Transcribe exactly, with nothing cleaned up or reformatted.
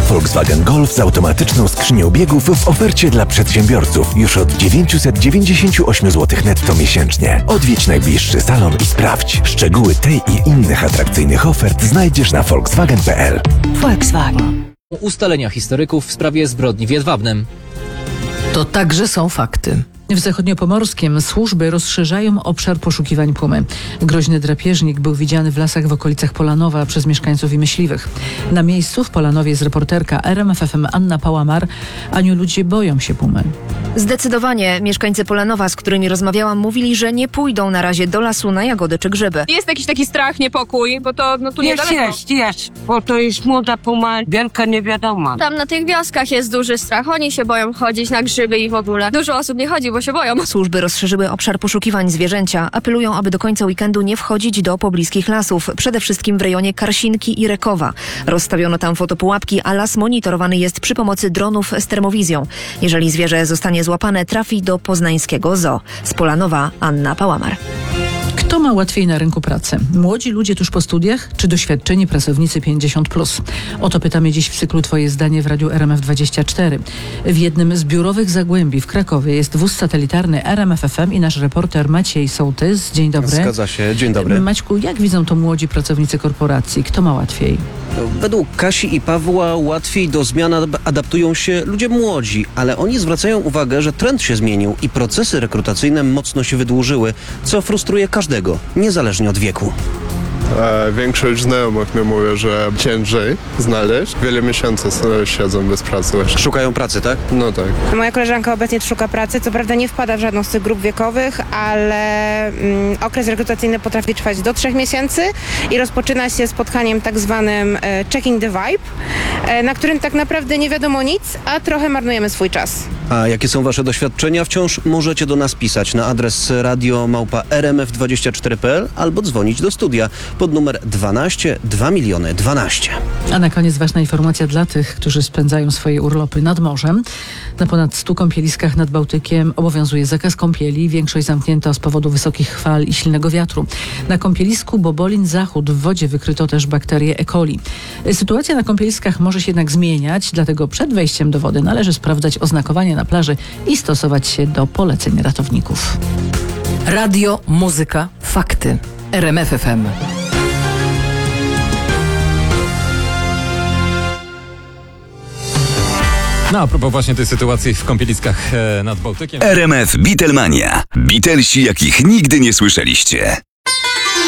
Volkswagen Golf z automatyczną skrzynią biegów w ofercie dla przedsiębiorców już od dziewięćset dziewięćdziesiąt osiem złotych netto miesięcznie. Odwiedź najbliższy salon i sprawdź. Szczegóły tej i innych atrakcyjnych ofert znajdziesz na volkswagen kropka p l. Volkswagen. Ustalenia historyków w sprawie zbrodni w Jedwabnem. To także są fakty. W zachodniopomorskim służby rozszerzają obszar poszukiwań pumy. Groźny drapieżnik był widziany w lasach w okolicach Polanowa przez mieszkańców i myśliwych. Na miejscu w Polanowie jest reporterka R M F F M Anna Pałamar. Aniu, ludzie boją się pumy. Zdecydowanie. Mieszkańcy Polanowa, z którymi rozmawiałam, mówili, że nie pójdą na razie do lasu na jagody czy grzyby. Jest jakiś taki strach, niepokój, bo to no tu Jest, niedaleko. jest, jest, bo to jest młoda puma, wielka niewiadoma. Tam na tych wioskach jest duży strach. Oni się boją chodzić na grzyby i w ogóle. Dużo osób nie chodzi, bo się boją. Służby rozszerzyły obszar poszukiwań zwierzęcia. Apelują, aby do końca weekendu nie wchodzić do pobliskich lasów. Przede wszystkim w rejonie Karsinki i Rekowa. Rozstawiono tam fotopułapki, a las monitorowany jest przy pomocy dronów z termowizją. Jeżeli zwierzę zostanie złapane, trafi do poznańskiego zoo. Z Polanowa Anna Pałamar. Kto ma łatwiej na rynku pracy? Młodzi ludzie tuż po studiach, czy doświadczeni pracownicy pięćdziesiąt plus? O to pytamy dziś w cyklu Twoje zdanie w Radiu R M F dwadzieścia cztery. W jednym z biurowych zagłębi w Krakowie jest wóz satelitarny R M F F M i nasz reporter Maciej Sołtys. Dzień dobry. Zgadza się, dzień dobry. Maćku, jak widzą to młodzi pracownicy korporacji? Kto ma łatwiej? Według Kasi i Pawła łatwiej do zmian adaptują się ludzie młodzi, ale oni zwracają uwagę, że trend się zmienił i procesy rekrutacyjne mocno się wydłużyły, co frustruje każdego, niezależnie od wieku. E, większość znajomych mi mówi, że ciężej znaleźć. Wiele miesięcy siedzą bez pracy właśnie. Szukają pracy, tak? No tak. Moja koleżanka obecnie szuka pracy, co prawda nie wpada w żadną z tych grup wiekowych, ale mm, okres rekrutacyjny potrafi trwać do trzech miesięcy i rozpoczyna się spotkaniem tak zwanym e, checking the vibe, e, na którym tak naprawdę nie wiadomo nic, a trochę marnujemy swój czas. A jakie są wasze doświadczenia? Wciąż możecie do nas pisać na adres radio małpa r m f dwadzieścia cztery kropka p l albo dzwonić do studia pod numer dwanaście dwa miliony dwanaście. A na koniec ważna informacja dla tych, którzy spędzają swoje urlopy nad morzem. Na ponad stu kąpieliskach nad Bałtykiem obowiązuje zakaz kąpieli. Większość zamknięta z powodu wysokich fal i silnego wiatru. Na kąpielisku Bobolin Zachód w wodzie wykryto też bakterię E. coli. Sytuacja na kąpieliskach może się jednak zmieniać, dlatego przed wejściem do wody należy sprawdzać oznakowanie na plaży i stosować się do poleceń ratowników. Radio, muzyka, fakty. R M F F M. No a propos właśnie tej sytuacji w kąpieliskach e, nad Bałtykiem. R M F Beatlemania. Beatlesi, jakich nigdy nie słyszeliście.